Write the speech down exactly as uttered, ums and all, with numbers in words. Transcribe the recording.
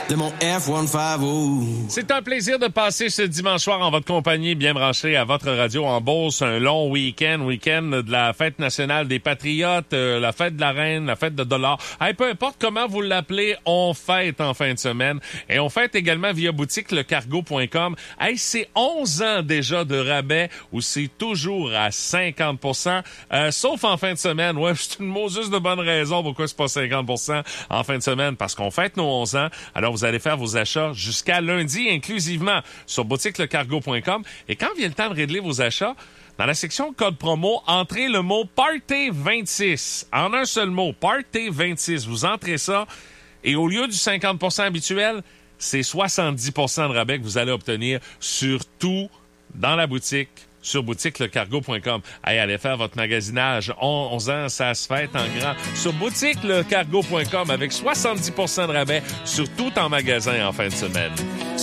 de mon F cent cinquante. C'est un plaisir de passer ce dimanche soir en votre compagnie, bien branché à votre radio en Beauce. Un long week-end, week-end de la fête nationale des Patriotes, euh, la fête de la Reine, la fête de dollars. Hey, peu importe comment vous l'appelez, on fête en fin de semaine. Et on fête également via boutique le cargo point com. Hey, c'est onze ans déjà de rabais où c'est toujours à cinquante pour cent, euh, sauf en fin de semaine. Ouais, c'est une Moses de bonne raison pourquoi c'est pas cinquante pour cent en fin de semaine, parce qu'on fête nos onze ans. Alors, vous allez faire vos achats jusqu'à lundi inclusivement sur boutique le cargo point com. Et quand vient le temps de régler vos achats, dans la section code promo, entrez le mot Party vingt-six. En un seul mot, Party vingt-six. Vous entrez ça et au lieu du cinquante pour cent habituel, c'est soixante-dix pour cent de rabais que vous allez obtenir sur tout dans la boutique, sur boutique le cargo point com. Allez, allez faire votre magasinage. onze ans, ça se fête en grand. Sur boutique le cargo point com avec soixante-dix pour cent de rabais sur tout en magasin en fin de semaine.